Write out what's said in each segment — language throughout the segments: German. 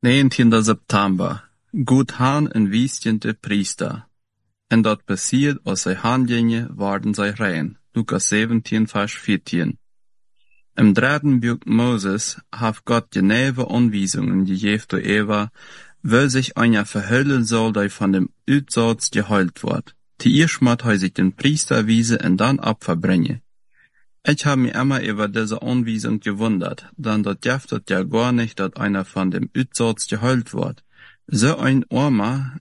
19. September. Goed haan en wiestjen de priester. En dat passiert als zij handjenje worden zij rein. Lukas 17, vers 14. Im dritten Buch Moses hat Gott geneve Anweisungen gegeben zu Eva, wo sich einer verhüllen soll, der von dem Utsatz geheilt wird. Die erstmal hat sich den Priester wiesen und dann Opfer bringen. Ich habe mich immer über diese Anweisung gewundert, denn das dürfte ja gar nicht, dass einer von dem Utsatz geheilt wird. So ein armer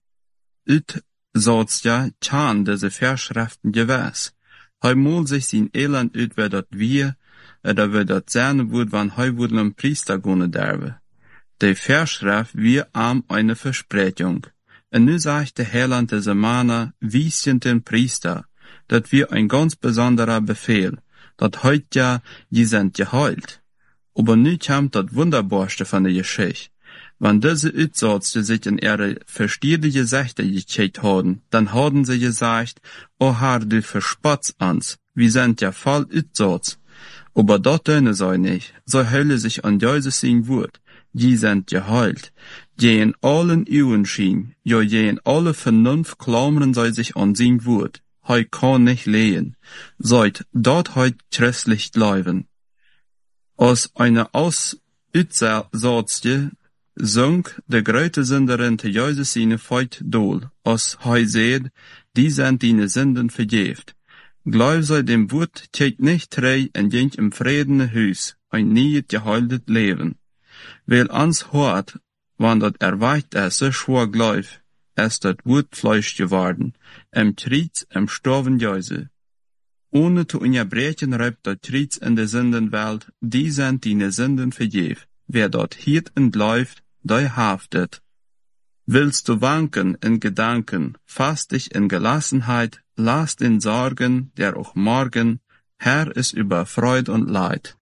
Utsatz ja kann diese Verschriften gewäß. Hij moet sich sein Elend uit wer dat wir, oder wer dat sein wird, wann hij würde einem Priester gehen derbe. Die Verschrift wir am eine Versprechung. Und nu sagt der Heiland dieser Mana, wiesen den Priester, dat wir ein ganz besonderer Befehl, dat heut ja, die sind geheilt. Aber nu kommt dat Wunderbarste von der Geschichte. Wenn diese Utsatzte sich in ihre verstierte Gesichter gekehrt haben, dann haben sie gesagt, O Herr, du verspotzt uns, wir sind ja voll Utsatz. Aber das tun sie nicht, so hüllen sich an Jesus sein Wort, die sind geheilt, die in allen Üben schien, ja je in alle Vernunft klammern sie sich an sein Wort, hei kann nicht lehen, seid dort heut christlich bleiben. Aus einer Utsatzte sunk de grote Sünderin te Jesus seine Feit dol, als hij seht, die sind deine Sünden vergeeft. Glaub sei dem Wort, tät nicht trei en jent im Frieden Hus, ein niet geheiltet Leben. Weil ans hort, wann dat erweicht so schwor glaub, dat Wort Fleisch geworden, Triez, Storven Jesu. Ohne zu unterbrechen reibt dat Triez in der Sündenwelt, die sind deine Sünden vergeeft. Wer dort hielt und läuft, der haftet. Willst du wanken in Gedanken, fass dich in Gelassenheit, lass den Sorgen, der auch morgen, Herr ist über Freud und Leid.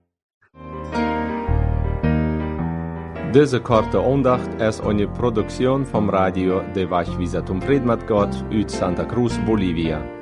Diese korte Andacht ist eine Produktion vom Radio de Wachwieser zum Fried mit Gott uit Santa Cruz, Bolivia.